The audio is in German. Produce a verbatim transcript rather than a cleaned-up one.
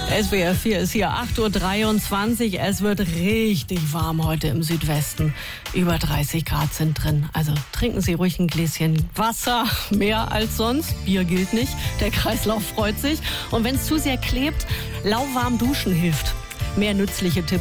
S W R vier ist hier, acht Uhr dreiundzwanzig. Es wird richtig warm heute im Südwesten. Über dreißig Grad sind drin. Also trinken Sie ruhig ein Gläschen Wasser, mehr als sonst. Bier gilt nicht. Der Kreislauf freut sich. Und wenn es zu sehr klebt, lauwarm duschen hilft. Mehr nützliche Tipps